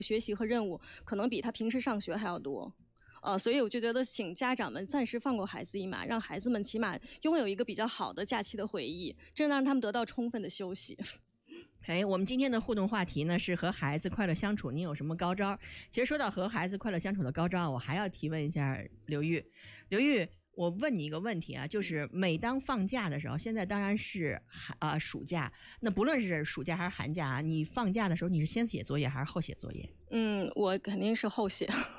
学习和任务可能比他平时上学还要多。所以我就觉得请家长们暂时放过孩子一马，让孩子们起码拥有一个比较好的假期的回忆，这让他们得到充分的休息。 我们今天的互动话题呢是和孩子快乐相处，您有什么高招？其实说到和孩子快乐相处的高招，我还要提问一下刘玉。刘玉，我问你一个问题啊，就是每当放假的时候，现在当然是暑假，那不论是暑假还是寒假啊，你放假的时候你是先写作业还是后写作业？ 我肯定是后写。